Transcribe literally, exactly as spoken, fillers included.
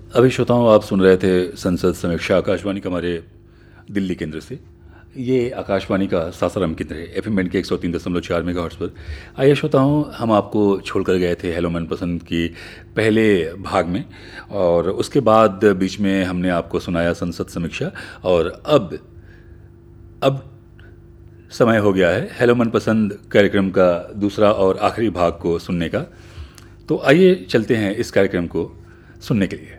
अभी श्रोताओं, आप सुन रहे थे संसद समीक्षा आकाशवाणी का हमारे दिल्ली केंद्र से। ये आकाशवाणी का सासाराम केंद्र है, एफ एम बैंड के एक सौ तीन दशमलव चार मेगा हर्ट्ज पर। आइए श्रोताओं, हम आपको छोड़कर गए थे हेलो मनपसंद की पहले भाग में, और उसके बाद बीच में हमने आपको सुनाया संसद समीक्षा। और अब अब समय हो गया है हेलो मनपसंद कार्यक्रम का दूसरा और आखिरी भाग को सुनने का। तो आइए चलते हैं इस कार्यक्रम को सुनने के लिए।